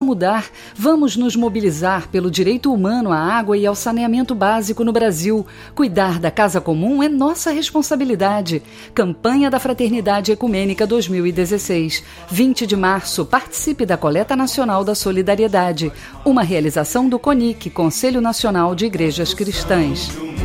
mudar, vamos nos mobilizar pelo direito humano à água e ao saneamento básico no Brasil. Cuidar da casa comum é nossa responsabilidade. Campanha da Fraternidade Ecumênica 2016. 20 de março, participe da Coleta Nacional da Solidariedade. Uma realização do CONIC, Conselho Nacional de Igrejas Cristãs.